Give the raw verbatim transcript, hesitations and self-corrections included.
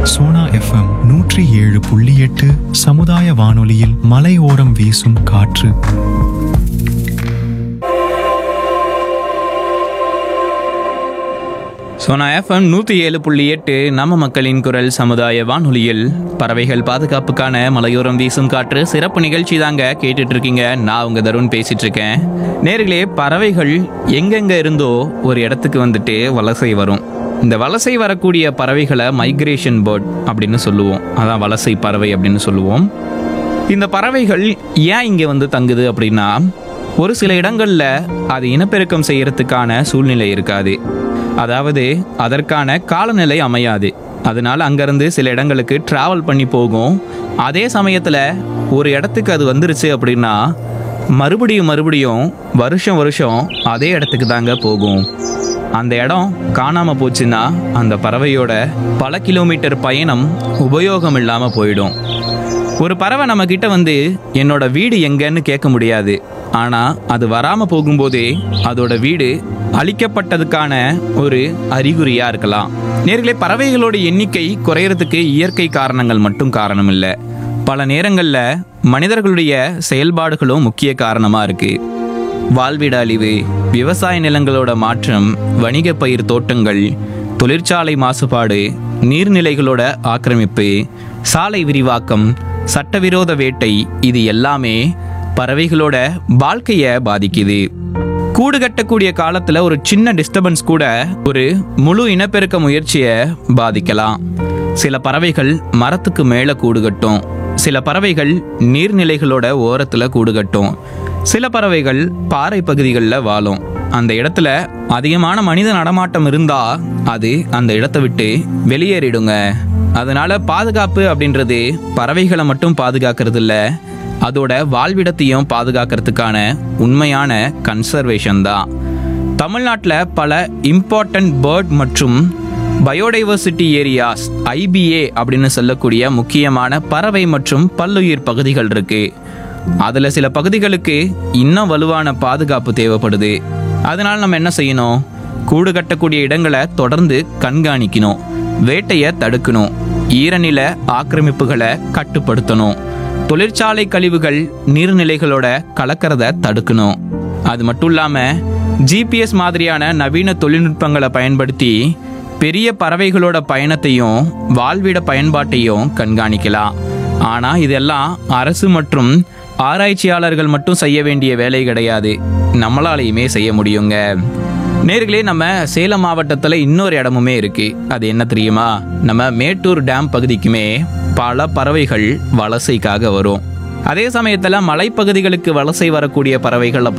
Sona FM நூற்றி ஏழு புள்ளி எட்டு சமுதாய வானொலியில் மலையோரம் வீசும் காற்று. சோனா எஃப்எம் நூற்றி ஏழு புள்ளி எட்டு நம்ம மக்களின் குரல் சமுதாய வானொலியில் பறவைகள் பாதுகாப்புக்கான மலையோரம் வீசும் காற்று சிறப்பு நிகழ்ச்சி தாங்க கேட்டுட்டு இருக்கீங்க. நான் உங்க தருண் பேசிட்டு இருக்கேன். நேர்களே, பறவைகள் எங்கெங்க இருந்தோ ஒரு இடத்துக்கு வந்துட்டு வலசை வரும். இந்த வலசை வரக்கூடிய பறவைகளை மைக்ரேஷன் பேர்ட் அப்படின்னு சொல்லுவோம். அதான் வலசை பறவை அப்படின்னு சொல்லுவோம். இந்த பறவைகள் ஏன் இங்கே வந்து தங்குது அப்படின்னா, ஒரு சில இடங்கள்ல அது இனப்பெருக்கம் செய்யறதுக்கான சூழ்நிலை இருக்காது. அதாவது அதற்கான காலநிலை அமையாது. அதனால அங்கேருந்து சில இடங்களுக்கு ட்ராவல் பண்ணி போகும். அதே சமயத்தில் ஒரு இடத்துக்கு அது வந்துருச்சு அப்படின்னா மறுபடியும் மறுபடியும் வருஷம் வருஷம் அதே இடத்துக்கு தாங்க போகும். அந்த இடம் காணாமல் போச்சுன்னா அந்த பறவையோட பல கிலோமீட்டர் பயணம் உபயோகம் இல்லாமல் போயிடும். ஒரு பறவை நம்மக்கிட்ட வந்து என்னோட வீடு எங்கன்னு கேட்க முடியாது. ஆனால் அது வராமல் போகும்போதே அதோட வீடு அழிக்கப்பட்டதுக்கான ஒரு அறிகுறியாக இருக்கலாம். நேர்களே, பறவைகளோட எண்ணிக்கை குறையறதுக்கு இயற்கை காரணங்கள் மட்டும் காரணம் இல்லை. பல நேரங்களில் மனிதர்களுடைய செயல்பாடுகளும் முக்கிய காரணமாக இருக்குது. வாழ்விட அழிவு, விவசாய நிலங்களோட மாற்றம், வணிக பயிர் தோட்டங்கள், தொழிற்சாலை மாசுபாடு, நீர்நிலைகளோட ஆக்கிரமிப்பு, சாலை விரிவாக்கம், சட்டவிரோத வேட்டை, இது எல்லாமே பறவைகளோட வாழ்க்கையை பாதிக்குது. கூடு கட்டக்கூடிய காலத்தில் ஒரு சின்ன டிஸ்டர்பன்ஸ் கூட ஒரு முழு இனப்பெருக்க முயற்சியை பாதிக்கலாம். சில பறவைகள் மரத்துக்கு மேலே கூடு கட்டும். சில பறவைகள் நீர்நிலைகளோட ஓரத்தில் கூடு கட்டும். சில பறவைகள் பாறை பகுதிகளில் வாழும். அந்த இடத்துல அதிகமான மனித நடமாட்டம் இருந்தால் அது அந்த இடத்தை விட்டு வெளியேறிடுங்க. அதனால பாதுகாப்பு அப்படின்றது பறவைகளை மட்டும் பாதுகாக்கிறது இல்லை, அதோட வாழ்விடத்தையும் பாதுகாக்கிறதுக்கான உண்மையான கன்சர்வேஷன் தான். தமிழ்நாட்டில் பல இம்பார்ட்டன்ட் பேர்ட் மற்றும் பயோடைவர்சிட்டி ஏரியாஸ் ஐபிஏ அப்படின்னு சொல்லக்கூடிய முக்கியமான பறவை மற்றும் பல்லுயிர் பகுதிகள் இருக்கு. அதில் சில பகுதிகளுக்கு இன்னும் வலுவான பாதுகாப்பு தேவைப்படுது. அதனால் நம்ம என்ன செய்யணும்? கூடு கட்டக்கூடிய இடங்களை தொடர்ந்து கண்காணிக்கணும், வேட்டையை தடுக்கணும், ஈரநில ஆக்கிரமிப்புகளை கட்டுப்படுத்தணும், தொழிற்சாலை கழிவுகள் நீர்நிலைகளோட கலக்கிறத தடுக்கணும். அது மட்டும் இல்லாமல் ஜிபிஎஸ் மாதிரியான நவீன தொழில்நுட்பங்களை பயன்படுத்தி பெரிய பறவைகளோட பயணத்தையும் வாழ்விட பயன்பாட்டையும் கண்காணிக்கலாம். ஆனால் இதெல்லாம் அரசு மற்றும் ஆராய்ச்சியாளர்கள் மட்டும் செய்ய வேண்டிய வேலை கிடையாது, நம்மளாலையுமே செய்ய முடியுங்க. நேர்களே, நம்ம சேலம் மாவட்டத்தில் இன்னொரு இடமுமே இருக்கு. அது என்ன தெரியுமா? நம்ம மேட்டூர் டேம் பகுதிக்குமே பல பறவைகள் வலசைக்காக வரும். அதே சமயத்தில் மலைப்பகுதிகளுக்கு வலசை வரக்கூடிய பறவைகள்